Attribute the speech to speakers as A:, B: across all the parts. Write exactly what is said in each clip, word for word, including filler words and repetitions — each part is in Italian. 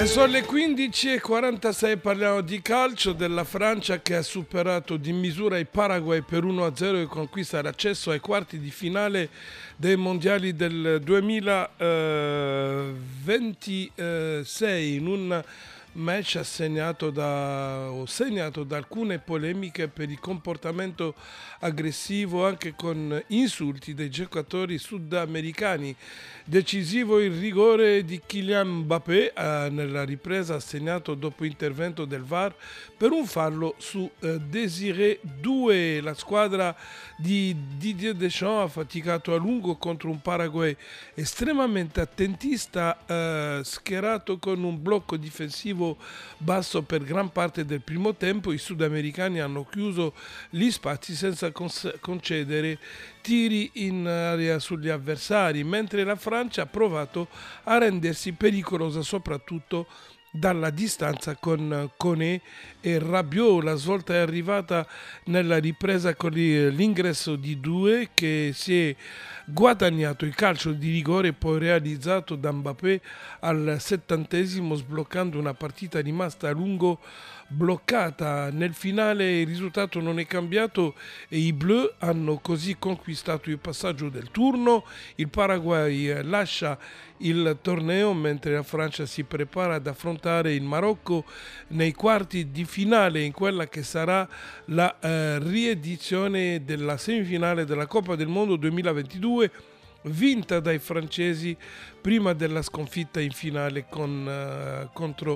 A: E sono le quindici e quarantasei, parliamo di calcio, della Francia che ha superato di misura il Paraguay per uno a zero e conquista l'accesso ai quarti di finale dei mondiali del duemilaventisei in un match assegnato da, o segnato da alcune polemiche per il comportamento aggressivo anche con insulti dei giocatori sudamericani. Decisivo il rigore di Kylian Mbappé eh, nella ripresa assegnato dopo intervento del V A R per un fallo su eh, Désiré Doué. La squadra di Didier Deschamps ha faticato a lungo contro un Paraguay estremamente attentista, eh, schierato con un blocco difensivo basso per gran parte del primo tempo. I sudamericani hanno chiuso gli spazi senza cons- concedere tiri in area sugli avversari, mentre la Francia ha provato a rendersi pericolosa soprattutto dalla distanza con Koné e Rabiot. La svolta è arrivata nella ripresa con l'ingresso di Doué, che si è guadagnato il calcio di rigore poi realizzato da Mbappé al settantesimo, sbloccando una partita rimasta a lungo bloccata. Nel finale il risultato non è cambiato e i Bleus hanno così conquistato il passaggio del turno. Il Paraguay lascia il torneo mentre la Francia si prepara ad affrontare il Marocco nei quarti di finale in quella che sarà la eh, riedizione della semifinale della Coppa del Mondo duemilaventidue, vinta dai francesi prima della sconfitta in finale con, uh, contro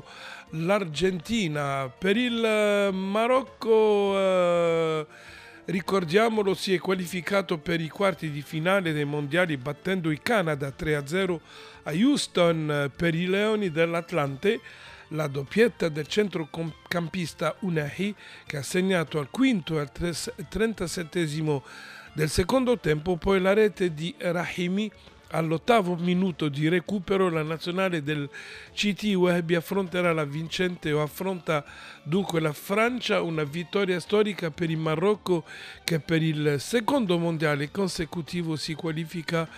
A: l'Argentina. Per il uh, Marocco, uh, ricordiamolo, si è qualificato per i quarti di finale dei mondiali battendo il Canada tre a zero a Houston. Per i Leoni dell'Atlante la doppietta del centrocampista Unahi, che ha segnato al quinto e al trentasettesimo del secondo tempo, poi la rete di Rahimi all'ottavo minuto di recupero. La nazionale del C T Wehbi affronterà la vincente o affronta dunque la Francia, una vittoria storica per il Marocco che per il secondo mondiale consecutivo si qualifica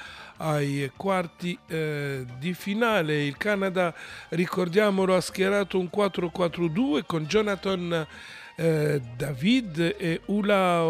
A: ai quarti eh, di finale. Il Canada, ricordiamolo, ha schierato un quattro quattro due con Jonathan Eh, David e Ula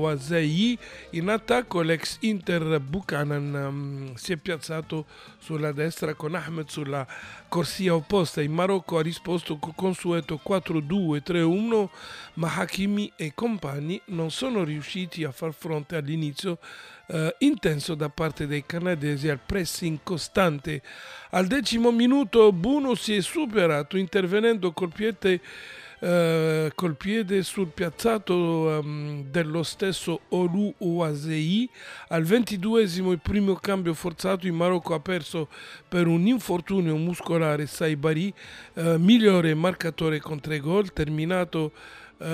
A: Wazei in attacco. L'ex Inter Buchanan um, si è piazzato sulla destra con Ahmed sulla corsia opposta. Il Marocco ha risposto con consueto quattro due tre uno, ma Hakimi e compagni non sono riusciti a far fronte all'inizio eh, intenso da parte dei canadesi al pressing costante. Al decimo minuto Buno si è superato intervenendo col piede Uh, col piede sul piazzato um, dello stesso Olu Oasei. Al ventiduesimo, il primo cambio forzato, il Marocco ha perso per un infortunio muscolare Saibari, uh, migliore marcatore con tre gol. Terminato uh,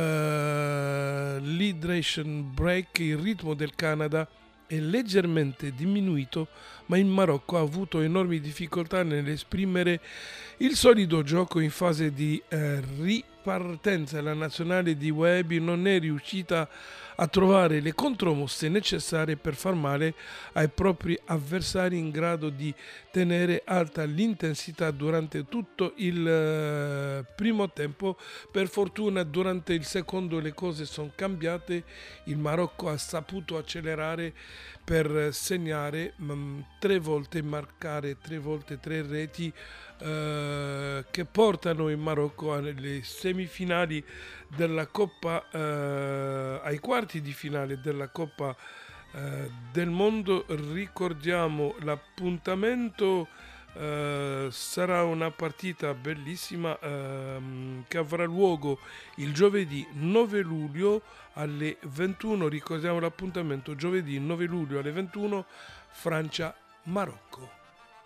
A: l'hydration break, il ritmo del Canada è leggermente diminuito, ma il Marocco ha avuto enormi difficoltà nell'esprimere il solido gioco in fase di eh, ripartenza. La nazionale di Wehbi non è riuscita a trovare le contromosse necessarie per far male ai propri avversari, in grado di tenere alta l'intensità durante tutto il uh, primo tempo. Per fortuna durante il secondo le cose sono cambiate. Il Marocco ha saputo accelerare per segnare mh, tre volte, marcare tre volte tre reti uh, che portano il Marocco alle semifinali della Coppa, uh, ai quarti di finale della Coppa uh, del Mondo. Ricordiamo l'appuntamento. Uh, sarà una partita bellissima uh, che avrà luogo il giovedì nove luglio alle ventuno. Ricordiamo l'appuntamento: giovedì nove luglio alle ventuno, Francia-Marocco.